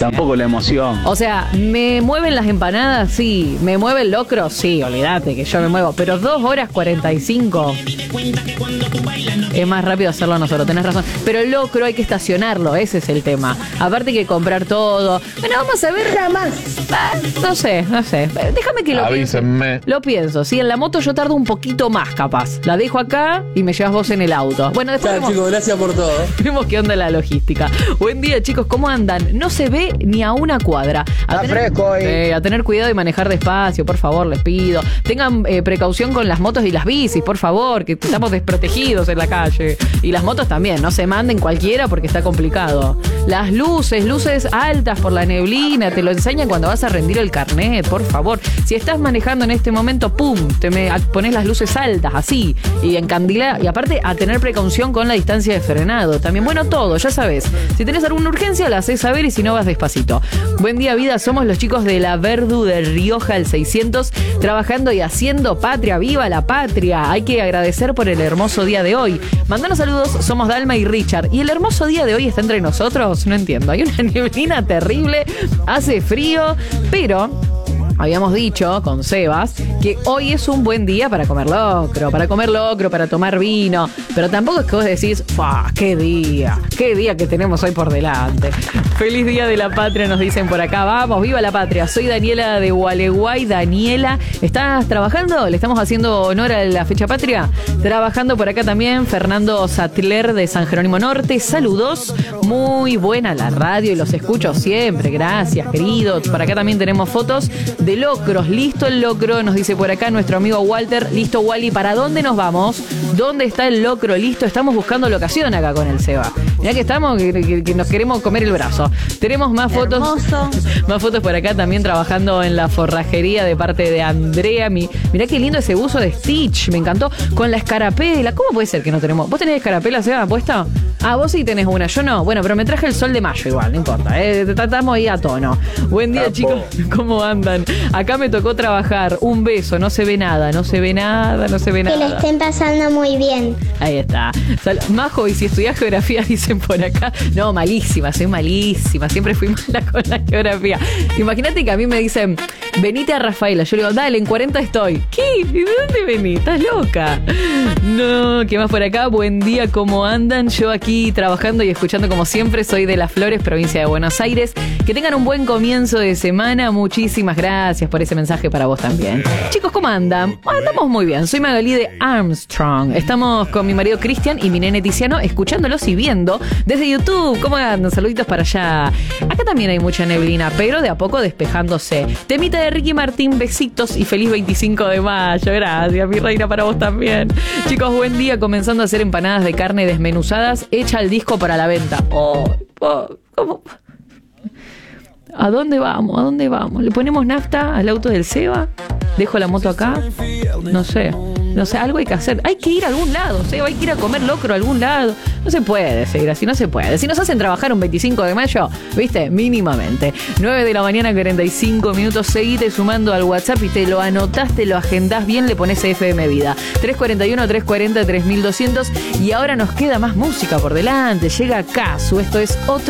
Tampoco la emoción. O sea, ¿me mueven las empanadas? Sí. ¿Me mueve el locro? Sí, olvídate que yo me muevo. Pero 2 horas 45. Es más rápido hacerlo nosotros, tenés razón. Pero el locro hay que estacionarlo, ese es el tema. Aparte hay que comprar todo. Bueno, vamos a ver. Nada más. No sé. Déjame que lo Avísenme. pienso. Lo pienso. Sí, en la moto yo tardo un poquito más, capaz. La dejo acá y me llevas vos en el auto. Bueno, después Chao, chicos, gracias por todo. vemos qué onda la logística. Buen día, chicos, ¿cómo andan? No se ve ni a una cuadra. Está fresco hoy. A tener cuidado y manejar despacio, por favor, les pido. Tengan precaución con las motos y las bicis, por favor, que estamos desprotegidos en la calle. Y las motos también, no se manden cualquiera porque está complicado. Las luces altas por la neblina, te lo enseñan cuando vas a rendir el carnet, por favor. Si estás manejando en este momento, pum, pones las luces altas, así, y encandila, y aparte a tener precaución con la distancia de frenado. También, bueno, todo, ya sabes. Si tenés alguna urgencia, la haces saber y si no, vas despacito. Buen día, vida, somos los chicos de la Verdu de Rioja, el 600, trabajando y haciendo patria, viva la patria. Hay que agradecer por el hermoso día de hoy. Mandanos saludos, somos Dalma y Richard. ¿Y el hermoso día de hoy está entre nosotros? No entiendo, hay una neblina terrible, hace frío, pero habíamos dicho con Sebas que hoy es un buen día para comer locro, para tomar vino, pero tampoco es que vos decís, qué día que tenemos hoy por delante. Feliz Día de la Patria, nos dicen por acá. Vamos, viva la patria. Soy Daniela de Gualeguay. Daniela, ¿estás trabajando? ¿Le estamos haciendo honor a la fecha patria? Trabajando por acá también Fernando Sattler de San Jerónimo Norte. Saludos, muy buena la radio y los escucho siempre. Gracias, queridos. Por acá también tenemos fotos de locros. Listo el locro, nos dice por acá nuestro amigo Walter. Listo, Wally, ¿para dónde nos vamos? ¿Dónde está el locro? Listo, estamos buscando locación acá con el Seba. Mirá que estamos, que nos queremos comer el brazo. Tenemos más fotos. Hermoso. Más fotos por acá también trabajando en la forrajería de parte de Andrea. Mirá qué lindo ese buzo de Stitch, me encantó. Con la escarapela. ¿Cómo puede ser que no tenemos? ¿Vos tenés escarapela, Seba, puesta? Ah, vos sí tenés una, yo no. Bueno, pero me traje el sol de mayo igual, no importa. Tratamos ahí a tono. Buen día, chicos. ¿Cómo andan? Acá me tocó trabajar. Un beso, no se ve nada. Que le estén pasando muy bien. Ahí está. Majo, y si estudiás geografía, dicen por acá. No, malísima, soy malísima. Siempre fui mala con la geografía. Imagínate que a mí me dicen, venite a Rafaela. Yo le digo, dale, en 40 estoy. ¿Qué? ¿De dónde venís? ¿Estás loca? No, ¿qué más por acá? Buen día, ¿cómo andan? Yo aquí trabajando y escuchando como siempre. Soy de Las Flores, provincia de Buenos Aires. Que tengan un buen comienzo de semana. Muchísimas gracias por ese mensaje para vos también. Chicos, ¿cómo andan? Andamos muy bien. Soy Magalí de Armstrong. Estamos con mi marido Cristian y mi nene Tiziano escuchándolos y viendo desde YouTube. ¿Cómo andan? Saluditos para allá. Acá también hay mucha neblina, pero de a poco despejándose. Temita de Ricky Martín, besitos y feliz 25 de mayo. Gracias, mi reina, para vos también. Chicos, buen día. Comenzando a hacer empanadas de carne desmenuzadas. Echa el disco para la venta. ¿Cómo? ¿A dónde vamos? ¿Le ponemos nafta al auto del Seba? ¿Dejo la moto acá? No sé, algo hay que hacer. Hay que ir a algún lado, Seba, hay que ir a comer locro a algún lado. No se puede seguir así, no se puede. Si nos hacen trabajar un 25 de mayo, ¿viste? Mínimamente. 9 de la mañana, 45 minutos. Seguite sumando al WhatsApp y te lo anotás, te lo agendás bien, le pones FM Vida. 341-340-3200. Y ahora nos queda más música por delante. Llega Casu, esto es otro